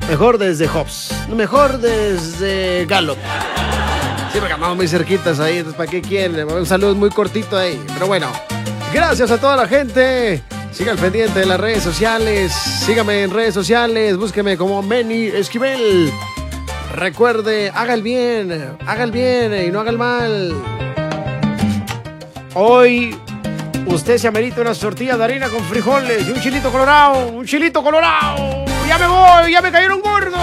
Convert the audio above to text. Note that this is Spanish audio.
Mejor desde Hobbs. Mejor desde Gallup. Sí, porque andamos muy cerquitas ahí. Entonces, ¿para qué quieren? Un saludo muy cortito ahí. Pero bueno, gracias a toda la gente. Siga al pendiente de las redes sociales. Sígame en redes sociales. Búsqueme como Manny Esquivel. Recuerde, haga el bien y no haga el mal. Hoy usted se amerita una tortilla de harina con frijoles y un chilito colorado. Ya me voy, ya me cayeron gordos.